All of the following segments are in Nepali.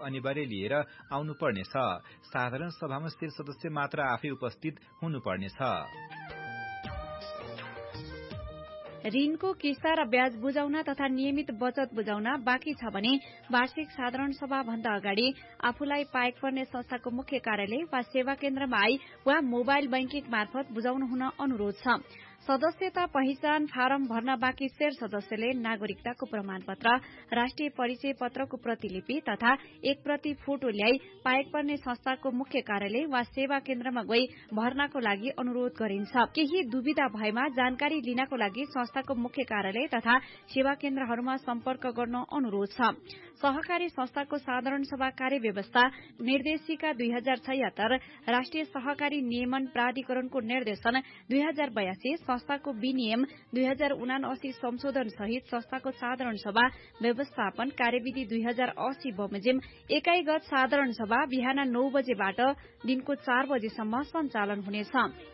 अनिवार्य लिएर आउनुपर्नेछ। साधारण सभामा शेर सदस्य मात्र आफै उपस्थित हुनुपर्नेछ। ऋणको किस्ता र ब्याज बुझाउन तथा नियमित बचत बुझाउन बाँकी छ भने वार्षिक साधारण सभा भन्दा अगाडि आफूलाई पाएक पर्ने संस्थाको मुख्य कार्यालय वा सेवा केन्द्रमा आई वा मोबाइल बैंकिङ मार्फत बुझाउन हुन अनुरोध छ। सदस्यता पहिचान फारम भर्न बाँकी शेर सदस्यले नागरिकताको प्रमाणपत्र, राष्ट्रिय परिचय पत्रको प्रतिलिपि तथा एक प्रति फोटो ल्याई पाएक पर्ने संस्थाको मुख्य कार्यालय वा सेवा केन्द्रमा गई भर्नाको लागि अनुरोध गरिन्छ। केही दुविधा भएमा जानकारी लिनको लागि संस्थाको मुख्य कार्यालय तथा सेवा केन्द्रहरूमा सम्पर्क गर्न अनुरोध छ। सहकारी संस्थाको साधारण सभा कार्यव्यवस्था निर्देशिका 2076, राष्ट्रिय सहकारी नियमन प्राधिकरणको निर्देशन 2082, संस्थाको विनियम 2079 संशोधन सहित संस्थाको साधारण सभा व्यवस्थापन कार्यविधि 2080 बमोजिम एकाइगत साधारण सभा बिहान 9 बजेबाट दिनको 4 बजेसम्म सञ्चालन हुनेछ।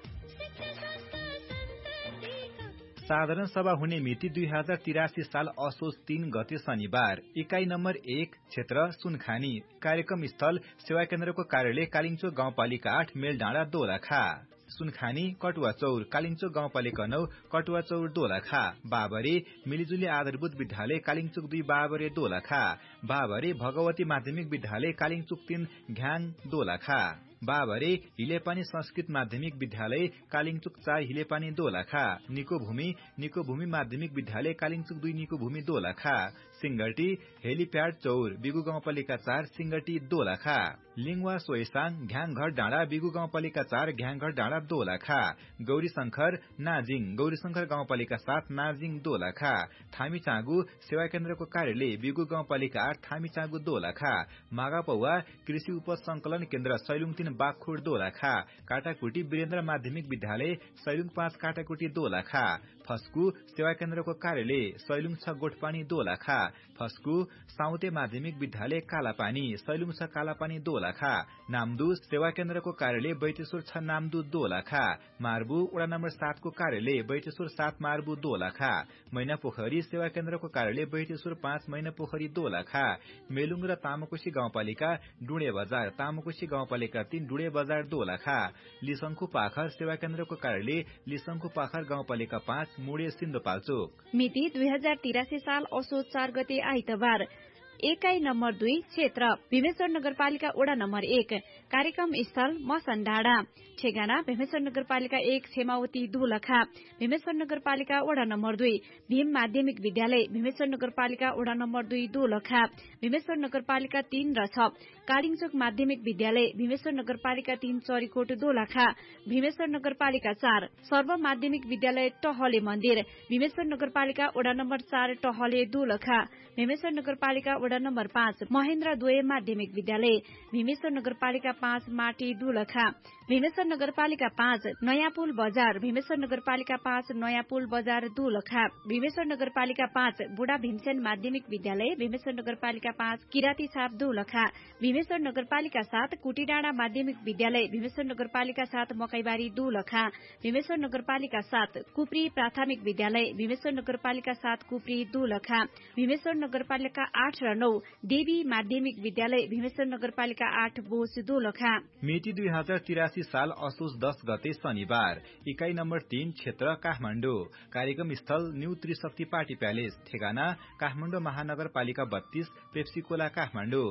साधारण सभा हुने मिति 2083 साल असोज 3 गते शनिबार। इकाई नम्बर 1 क्षेत्र सुनखानी। कार्यक्रम स्थल सेवा केन्द्रको कार्यालय कालिङचोक गाउँपालिका 8 मेलडाँडा दोलखा। सुनखानी कटुवा चौर कालिङचोक गाउँपालिका 9 कटुवा चौर दोलखा। बाबरे मिलिजुली आधारभूत विद्यालय कालिङचोक 2 बाबरे दोलखा। बाबरे भगवती माध्यमिक विद्यालय कालिङचोक 3 घ्याङ दोलखा। बाबरे हिलेपानी संस्कृत माध्यमिक विद्यालय कालिङचोक 4 हिलेपानी दोलखा। निको भूमि माध्यमिक विद्यालय कालिङचोक 2 निको भूमि दोलखा। सिंगटी हेलिप्याड चौर बिगु गाउँपालिका 4 सिंगटी दोलखा। लिङवा सोयसाङ घ्याङघर डाँडा बिगु गाउँपालिका 4 घ्याङघर डाँडा दोलखा। गौरी शंकर नाजिङ गौरीशंकर गाउँपालिका 7 नाजिङ दोलखा। थामीचाँगु सेवा केन्द्रको कार्यालय बिगु गाउँपालिका 8 थामीचाँगु दोलखा। मागापौवा कृषि उपज संकलन केन्द्र सैलुङ 3 बागखोड दोलखा। काटाकुटी वीरेन्द्र माध्यमिक विद्यालय सैलुङ 5 काटाकुटी दोलखा। फस्कु सेवा केन्द्रको कार्यालय सैलुङ 6 गोठपानी दोलखा। फस्कु साउते माध्यमिक विद्यालय कालापानी सैलुङ 6 कालापानी दोलखा। नामदु सेवा केन्द्रको कार्यालय बैतेश्वर 6 नामदु दोलखा। मार्बु वडा नम्बर 7 को कार्यालय बैतेश्वर 7 मार्बु दोलखा। मैनापोखरी सेवा केन्द्रको कार्यालय बैतेश्वर 5 मैनापोखरी दोलखा। मेलुङ र तामाकोशी गाउँपालिका डुडे बजार तामाकोशी गाउँपालिका 3 डुडे बजार दोलखा। लिसंखु पाखर सेवा केन्द्रको कार्यालय लिसंखु पाखर गाउँपालिका 5 मुडे सिन्धुपाल्चोक। मिति 2083 साल असोज 4 गते आइतबार। एकाई नम्बर 2 क्षेत्र भीमेश्वर नगरपालिका वडा नम्बर 1। कार्यक्रम स्थल मसनडाँडा। ठेगाना भीमेश्वर नगरपालिका 1 क्षेमावती दोलखा। भीमेश्वर नगरपालिका वडा नम्बर 2 भीम माध्यमिक विद्यालय भीमेश्वर नगरपालिका वडा नम्बर 2 दोलखा। भीमेश्वर नगरपालिका 3 र 6 कालिङचोक माध्यमिक विद्यालय भीमेश्वर नगरपालिका 3 चरीकोट दोलखा। भीमेश्वर नगरपालिका 4 सर्व माध्यमिक विद्यालय टहले मन्दिर भीमेश्वर नगरपालिका वडा नम्बर 4 टहले दोलखा। भीमेश्वर नगरपालिका वडा नम्बर 5 महेन्द्र द्वय माध्यमिक विद्यालय भीमेश्वर नगरपालिका 5 माटी दोलखा। भीमेश्वर नगरपालिका 5 नयाँ पुल बजार भीमेश्वर नगरपालिका 5 नयाँ पुल बजार दोलखा। भीमेश्वर नगरपालिका 5 बुढा भीमसेन माध्यमिक विद्यालय भीमेश्वर नगरपालिका 5 किराती छाप दोलखा। भीमेश्वर नगरपालिका 7 कुटीडाँडा माध्यमिक विद्यालय भीमेश्वर नगरपालिका 7 मकैबारी दोलखा। भीमेश्वर नगरपालिका 7 कुप्री प्राथमिक विद्यालय भीमेश्वर नगरपालिका 7 कुप्री दोलखा। भीमेश्वर नगरपालिका 8 र 9 देवी माध्यमिक विद्यालय भीमेश्वर नगरपालिका 8 बोस दोलखा। मिति 2083 साल असोज 10 गते शनिबार। इकाई नम्बर 3 क्षेत्र काठमाडौँ। कार्यक्रम स्थल न्यू त्रिशक्ति पार्टी प्यालेस। ठेगाना काठमाडौँ महानगरपालिका 32 पेप्सीकोला काठमाडौँ।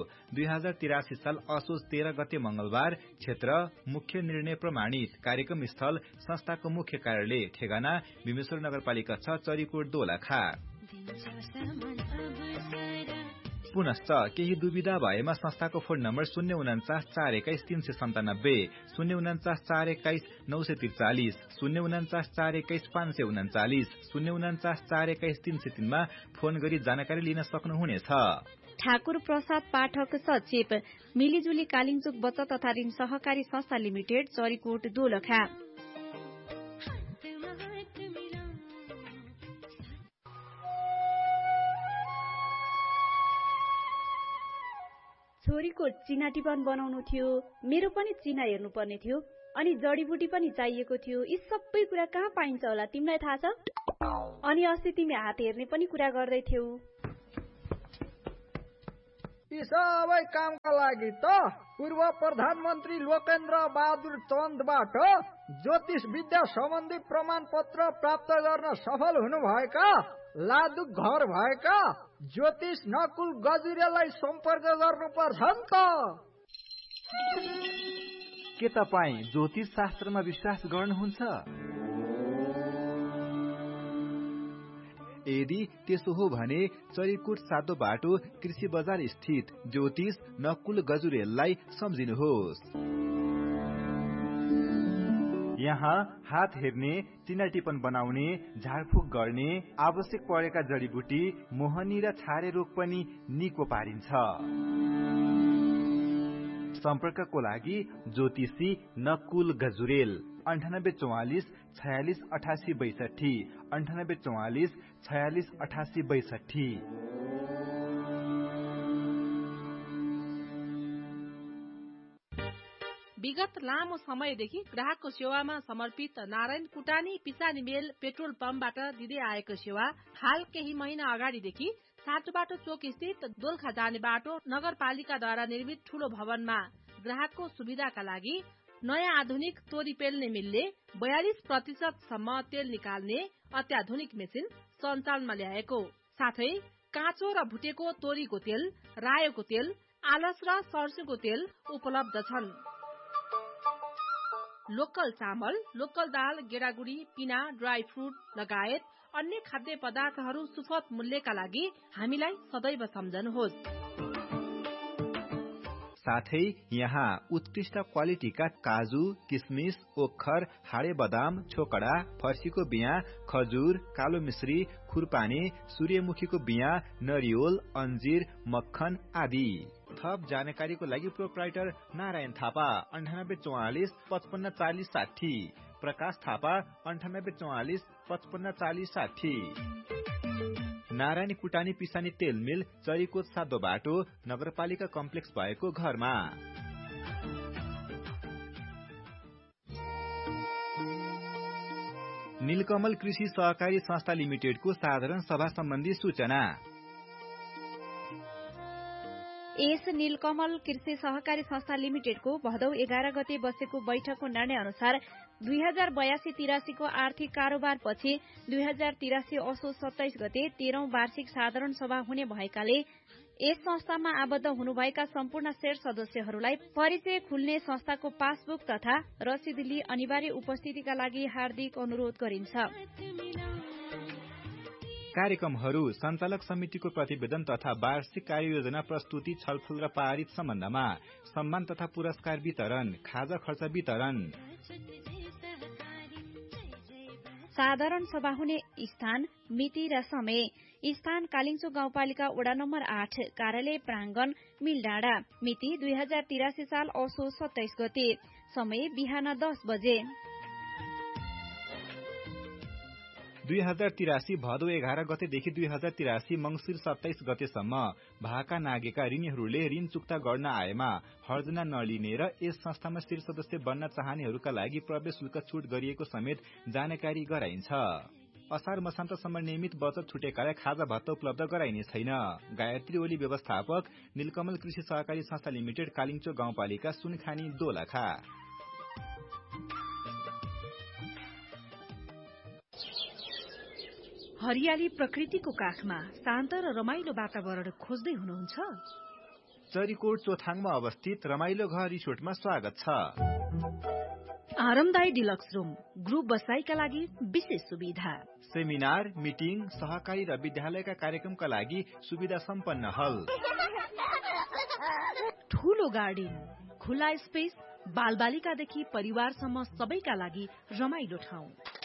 2083 साल असोज 13 गते मंगलबार। क्षेत्र मुख्य निर्णय प्रमाणित। कार्यक्रम स्थल संस्थाको मुख्य कार्यालय। ठेगाना भीमेश्वर नगरपालिका 6 चरीकोट दोलखा। पुनश्च केही दुविधा भएमा संस्थाको फोन नम्बर 049 421 397, 049 421 943, 049 421 539, 049 421 303 मा फोन गरी जानकारी लिन सक्नुहुनेछ। ठाकुर प्रसाद पाठक सचिव मिलिजुली कालिङचोक बचत तथा ऋण सहकारी संस्था लिमिटेड चरीकोट दोलखा। छोरीको चिना टिपन बनाउनु थियो, मेरो पनि चिना हेर्नु पर्ने थियो, अनि जडीबुटी पनि चाहिएको थियो। यी सबै कुरा कहाँ पाइन्छ होला तिमीलाई थाहा छ? अनि अस्ति तिमी हात हेर्ने पनि कुरा गर्दै थियौ। यी सबै कामका लागि त पूर्व प्रधानमन्त्री लोकेन्द्र बहादुर चन्दबाट ज्योतिष विद्या सम्बन्धी प्रमाण पत्र प्राप्त गर्न सफल हुनुभएका लादु घर भएका ज्योतिष नकुल गजुरेलाई सम्पर्क गर्नुपर्छ नि त। के तपाईँ ज्योतिष शास्त्रमा विश्वास गर्नुहुन्छ? यदि त्यसो हो भने चरीकोट सातो बाटो कृषि बजार स्थित ज्योतिष नकुल गजुरेललाई सम्झिनुहोस्। यहाँ हात हेर्ने, चिना टिपन बनाउने, झाडफुक गर्ने, आवश्यक परेका जडीबुटी, मोहनी र छारे रोग पनि निको पारिन्छ। सम्पर्कको लागि ज्योतिषी नकुल गजुरेल 9844 46 88 62 9844 46 88 62। विगत लामो समयदेखि ग्राहकको सेवामा समर्पित नारायण कुटानी पिसानी मेल पेट्रोल पम्पबाट दिँदै आएको सेवा हाल केही महिना अगाडिदेखि सातोबाटो चोक स्थित दोलखा जाने बाटो नगरपालिकाद्वारा निर्मित ठूलो भवनमा ग्राहकको सुविधाका लागि नयाँ आधुनिक तोरी पेल्ने मिलले 42% सम्म तेल निकाल्ने अत्याधुनिक मेसिन सञ्चालनमा ल्याएको साथै काँचो र भुटेको तोरीको तेल, रायोको तेल, आलस र सर्स्युको तेल उपलब्ध छन्। लोकल चामल, लोकल दाल, गेडागुडी, पिना, ड्राई फ्रुट लगायत अन्य खाद्य पदार्थहरू सुपथ मूल्यका लागि हामीलाई सदैव सम्झनुहोस्। साथै यहाँ उत्कृष्ट क्वालिटीका काजु, किसमिस, ओखर, हाडे बदाम, छोकडा, फर्सीको बिया, खजुर, कालो मिश्री, खुरपानी, सूर्यमुखीको बिया, नरिवल, अन्जीर, मक्खन आदि। थप जानकारीको लागि प्रोप्राइटर नारायण थापा 9844 55 40 60, प्रकाश थापा 9844 55 40 60। नारायण कुटानी पिसानी तेल मिल चरीकोट सातो बाटो नगरपालिका कम्प्लेक्स भएको घरमा। नीलकमल कृषि सहकारी संस्था लिमिटेडको साधारण सभा सम्बन्धी सूचना। यस नीलकमल कृषि सहकारी संस्था लिमिटेडको भदौ 11 गते बसेको बैठकको निर्णय अनुसार 2082-83 को आर्थिक कारोबारपछि 2083 असोज 27 गते 13औं वार्षिक साधारण सभा हुने भएकाले यस संस्थामा आबद्ध हुनुभएका सम्पूर्ण शेयर सदस्यहरूलाई परिचय खुल्ने संस्थाको पासबुक तथा रसिद लिई अनिवार्य उपस्थितिका लागि हार्दिक अनुरोध गरिन्छ। कार्यक्रमहरू, सञ्चालक समितिको प्रतिवेदन तथा वार्षिक कार्ययोजना प्रस्तुति, छलफल र पारित सम्बन्धमा सम्मान तथा पुरस्कार वितरण, खाजा खर्च वितरण। साधारण सभा हुने स्थान, मिति र समय। स्थान कालिङ्चो गाउँपालिका वडा नम्बर 8, कार्यालय प्राङ्गण मिलडाँडा। मिति 2083 साल असोज 27 गते। समय बिहान 10 बजे। 2083 भदौ 11 गतेदेखि 2083 मंसिर 27 गतेसम्म भाका नागेका ऋणीहरूले ऋण चुक्ता गर्न आएमा हर्जना नलिने र यस संस्थामा शीर्ष सदस्य बन्न चाहनेहरूका लागि प्रवेश शुल्क छुट गरिएको समेत जानकारी गराइन्छ। असार मसान्तसम्म नियमित बचत छुटेकालाई खाजा भत्ता उपलब्ध गराइने छैन। गायत्री ओली व्यवस्थापक, नीलकमल कृषि सहकारी संस्था लिमिटेड, कालिङ्चो गाउँपालिका, सुनखानी, दोलखा। हरियाली प्रकृतिको काखमा शान्त र रमाइलो वातावरण खोज्दै हुनुहुन्छ? चरीकोट चोथाङमा अवस्थित रमाइलो घर रिसोर्टमा स्वागत छ। आरामदायी डिलक्स रूम, ग्रुप बसाईका लागि विशेष सुविधा, सेमिनार, मिटिङ, सहकारी र विद्यालयका कार्यक्रमका लागि सुविधा सम्पन्न हल, ठूलो गार्डन, खुला स्पेस, बालबालिकादेखि परिवारसम्म सबैका लागि रमाइलो ठाउँ।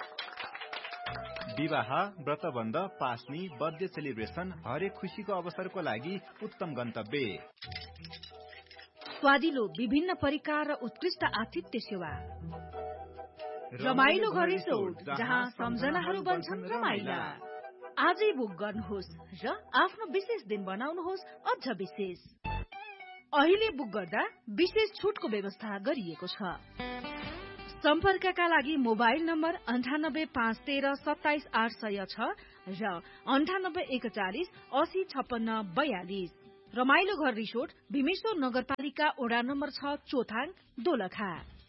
विवाह, व्रतबन्ध, पास्नी, बर्थडे सेलिब्रेसन, हरेक खुशीको अवसरको लागि उत्तम गन्तव्य। स्वादिलो विभिन्न परिकार र उत्कृष्ट आतिथ्य सेवा। रमाइलो घर रिसोर्ट, जहाँ सम्झनाहरू बन्छन् रमाइला। आजै बुक गर्नुहोस् र आफ्नो विशेष दिन बनाउनुहोस् अझ विशेष। अहिले बुक गर्दा विशेष छुटको व्यवस्था गरिएको छ। सम्पर्कका लागि मोबाइल नम्बर 985113 27806 र 9841 805642 रमाइलो घर रिसोर्ट भीमेश्वर नगरपालिका वडा नम्बर 6 चोथाङ दोलखा।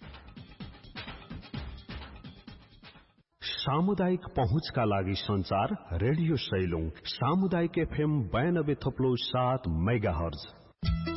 सामुदायिक पहुँचका लागि संचार रेडियो सैलुङ सामुदायिक FM 92.7 मेगाहर्ज।